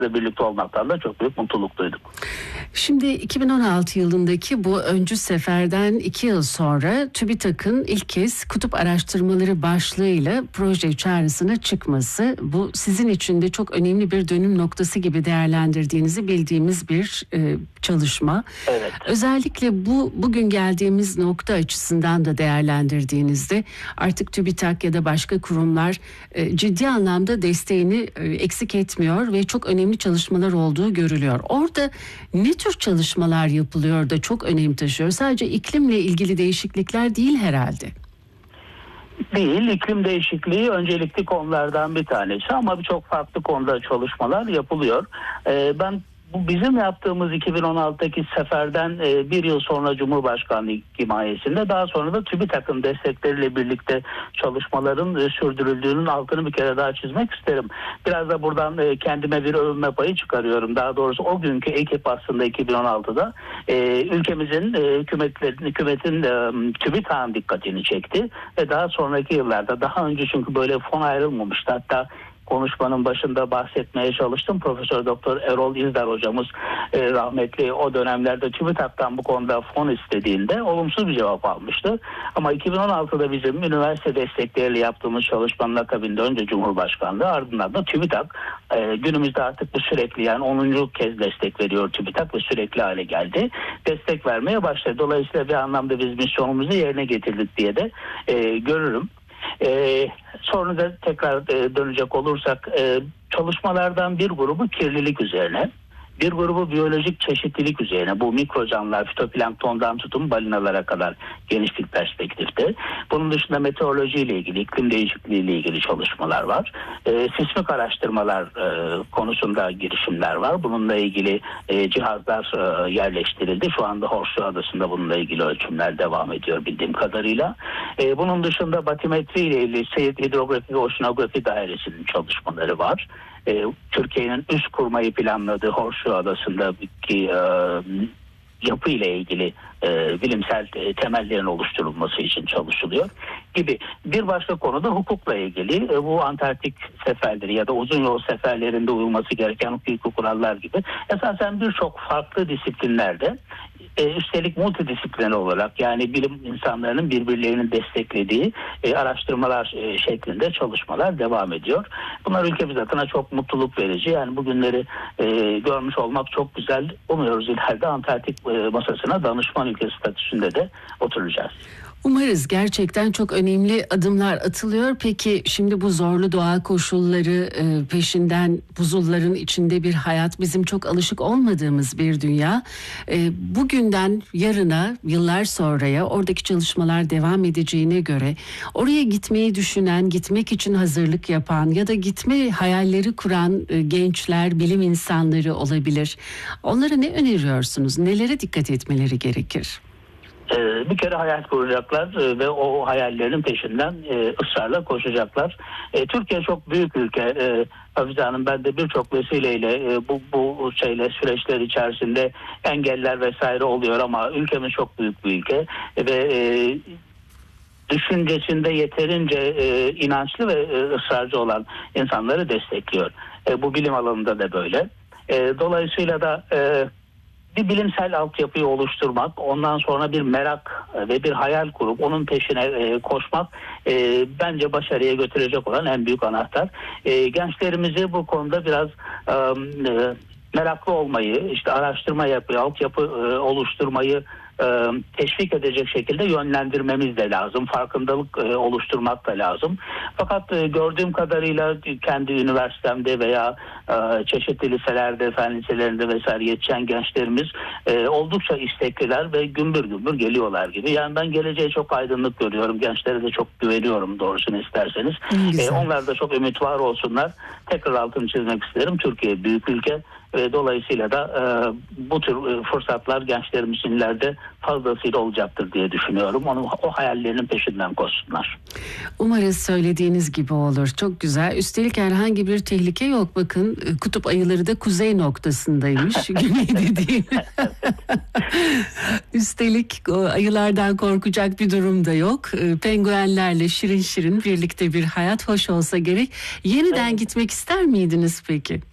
sizle birlikte olmaktan da çok büyük mutluluk duyduk. Şimdi 2016 yılındaki bu öncü seferden 2 yıl sonra TÜBİTAK'ın ilk kez kutup araştırmaları başlığıyla proje çağrısına çıkması, bu sizin için de çok önemli bir dönüm noktası gibi değerlendirdiğinizi bildiğimiz bir çalışma. Evet. Özellikle bugün geldiğimiz nokta açısından da değerlendirdiğinizde artık TÜBİTAK ya da başka kurumlar ciddi anlamda desteğini eksik etmiyor ve çok önemli çalışmalar olduğu görülüyor. Orada ne tür çalışmalar yapılıyor da çok önem taşıyor? Sadece iklimle ilgili değişiklikler değil herhalde. Değil, iklim değişikliği öncelikli konulardan bir tanesi ama birçok farklı konuda çalışmalar yapılıyor. Ben bu bizim yaptığımız 2016'daki seferden bir yıl sonra Cumhurbaşkanlığı himayesinde, daha sonra da TÜBİTAK'ın destekleriyle birlikte çalışmaların sürdürüldüğünün altını bir kere daha çizmek isterim. Biraz da buradan kendime bir övünme payı çıkarıyorum. Daha doğrusu o günkü ekip aslında 2016'da ülkemizin hükümetin TÜBİTAK'ın dikkatini çekti ve daha sonraki yıllarda, daha önce çünkü böyle fon ayrılmamıştı, hatta konuşmanın başında bahsetmeye çalıştım. Profesör Doktor Erol İzdar hocamız rahmetli o dönemlerde TÜBİTAK'tan bu konuda fon istediğinde olumsuz bir cevap almıştı. Ama 2016'da bizim üniversite destekleriyle yaptığımız çalışmanın akabinde önce Cumhurbaşkanlığı, ardından da TÜBİTAK, günümüzde artık bu sürekli, yani 10. kez destek veriyor TÜBİTAK ve sürekli hale geldi. Destek vermeye başladı. Dolayısıyla bir anlamda biz misyonumuzu yerine getirdik diye de görürüm. Sonra da tekrar dönecek olursak, çalışmalardan bir grubu kirlilik üzerine, bir grubu biyolojik çeşitlilik üzerine, bu mikro canlılar, fitoplanktondan tutun balinalara kadar geniş bir perspektifte. Bunun dışında meteorolojiyle ilgili, iklim değişikliğiyle ilgili çalışmalar var. Sismik araştırmalar konusunda girişimler var. Bununla ilgili cihazlar yerleştirildi. Şu anda Horseshoe Adası'nda bununla ilgili ölçümler devam ediyor bildiğim kadarıyla. Bunun dışında batimetri ile ilgili Seyit Hidrografi ve Oşinografi Dairesi'nin çalışmaları var. Türkiye'nin üst kurmayı planladığı Horseshoe Adası'ndaki yapı ile ilgili bilimsel temellerin oluşturulması için çalışılıyor gibi. Bir başka konuda hukukla ilgili, bu Antarktik seferleri ya da uzun yol seferlerinde uyulması gereken hukuki kurallar gibi esasen birçok farklı disiplinlerde, üstelik multidisipliner olarak, yani bilim insanlarının birbirlerinin desteklediği araştırmalar şeklinde çalışmalar devam ediyor. Bunlar ülkemiz adına çok mutluluk verici. Yani bugünleri görmüş olmak çok güzel. Umuyoruz ileride Antarktik masasına danışman ülke statüsünde de oturacağız. Umarız. Gerçekten çok önemli adımlar atılıyor. Peki şimdi bu zorlu doğa koşulları peşinden buzulların içinde bir hayat, bizim çok alışık olmadığımız bir dünya. Bugünden yarına, yıllar sonraya oradaki çalışmalar devam edeceğine göre oraya gitmeyi düşünen, gitmek için hazırlık yapan ya da gitme hayalleri kuran gençler, bilim insanları olabilir. Onlara ne öneriyorsunuz? Nelere dikkat etmeleri gerekir? Bir kere hayal kuracaklar ve o hayallerin peşinden ısrarla koşacaklar. Türkiye çok büyük ülke. Hafize Hanım, ben de birçok vesileyle bu süreçler içerisinde engeller vesaire oluyor ama ülkemiz çok büyük bir ülke ve düşüncesinde yeterince inançlı ve ısrarcı olan insanları destekliyor. Bu bilim alanında da böyle. Dolayısıyla da bir bilimsel altyapıyı oluşturmak, ondan sonra bir merak ve bir hayal kurup onun peşine koşmak bence başarıya götürecek olan en büyük anahtar. Gençlerimizi bu konuda biraz meraklı olmayı, işte araştırma yapmayı, altyapı oluşturmayı teşvik edecek şekilde yönlendirmemiz de lazım. Farkındalık oluşturmak da lazım. Fakat gördüğüm kadarıyla kendi üniversitemde veya çeşitli liselerde, fen liselerinde vesaire yetişen gençlerimiz oldukça istekliler ve gümbür gümbür geliyorlar gibi. Yani ben geleceğe çok aydınlık görüyorum. Gençlere de çok güveniyorum doğrusunu isterseniz. Onlar da çok ümit var olsunlar. Tekrar altını çizmek isterim. Türkiye büyük ülke. Dolayısıyla da bu tür fırsatlar gençlerimizin ileride fazlasıyla olacaktır diye düşünüyorum. O hayallerinin peşinden koşsunlar. Umarız söylediğiniz gibi olur. Çok güzel. Üstelik herhangi bir tehlike yok. Bakın kutup ayıları da kuzey noktasındaymış. Güneyde değil. Üstelik ayılardan korkacak bir durum da yok. Penguenlerle şirin şirin birlikte bir hayat hoş olsa gerek. Yeniden gitmek ister miydiniz peki?